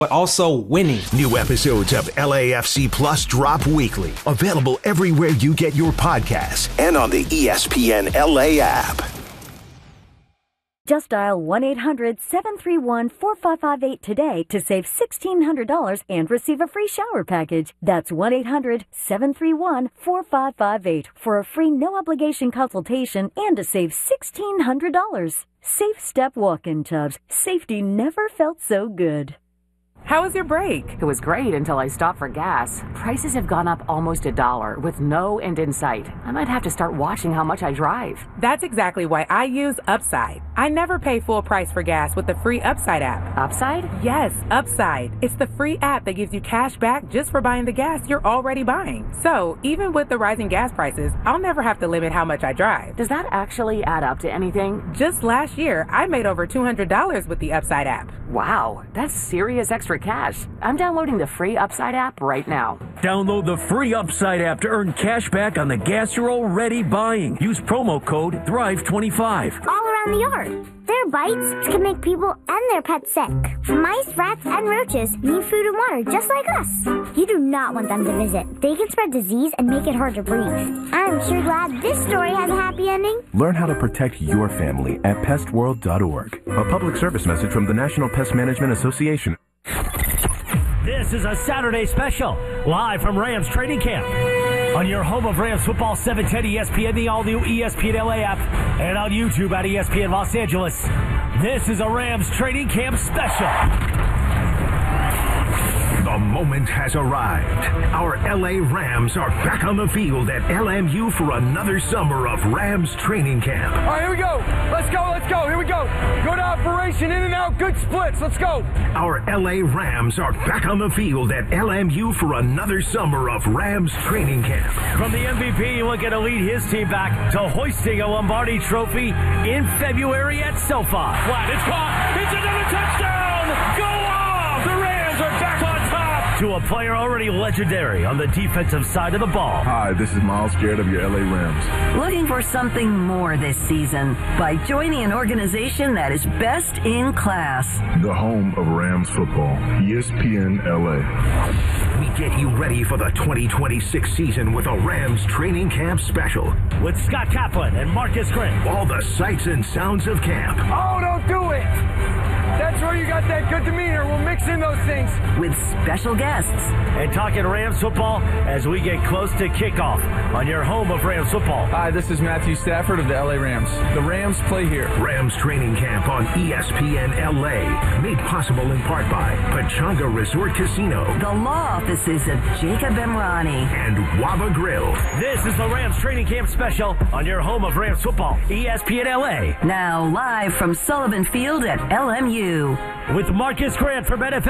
but also winning. New episodes of LAFC Plus drop weekly. Available everywhere you get your podcasts and on the ESPN LA app. Just dial 1-800-731-4558 today to save $1,600 and receive a free shower package. That's 1-800-731-4558 for a free no-obligation consultation and to save $1,600. Safe Step Walk-In Tubs. Safety never felt so good. How was your break? It was great until I stopped for gas. Prices have gone up almost $1 with no end in sight. I might have to start watching how much I drive. That's exactly why I use Upside. I never pay full price for gas with the free Upside app. Upside? Yes, Upside. It's the free app that gives you cash back just for buying the gas you're already buying. So, even with the rising gas prices, I'll never have to limit how much I drive. Does that actually add up to anything? Just last year, I made over $200 with the Upside app. Wow, that's serious extra cash. I'm downloading the free Upside app right now. Download the free Upside app to earn cash back on the gas you're already buying. Use promo code THRIVE25. All around the yard. Their bites can make people and their pets sick. Mice, rats, and roaches need food and water just like us. You do not want them to visit. They can spread disease and make it hard to breathe. I'm sure glad this story has a happy ending. Learn how to protect your family at pestworld.org. A public service message from the National Pest Management Association. This is a Saturday special, live from Rams training camp. On your home of Rams football, 710 ESPN, the all-new ESPN LA app, and on YouTube at ESPN Los Angeles. This is a Rams training camp special. The moment has arrived. Our LA Rams are back on the field at LMU for another summer of Rams training camp. All right, here we go. Let's go. Here we go. Good operation, in and out, good splits. Let's go. Our LA Rams are back on the field at LMU for another summer of Rams training camp. From the MVP looking to lead his team back to hoisting a Lombardi trophy in February at SoFi. Flat, it's caught. It's another touchdown. Go off. The Rams are back on top. To a player already legendary on the defensive side of the ball. Hi, this is Miles Garrett of your LA Rams. Looking for something more this season by joining an organization that is best in class. The home of Rams football, ESPN LA. We get you ready for the 2026 season with a Rams training camp special. With Scott Kaplan and Marcus Grant. All the sights and sounds of camp. Oh, don't do it. That's where you got that good demeanor. We'll mix in those things. With special guests. And talking Rams football as we get close to kickoff on your home of Rams football. Hi, this is Matthew Stafford of the LA Rams. The Rams play here. Rams training camp on ESPN LA. Made possible in part by Pechanga Resort Casino. The law offices of Jacob Emrani. And Waba Grill. This is the Rams training camp special on your home of Rams football, ESPN LA. Now live from Sullivan Field at LMU. With Marcus Grant from NFL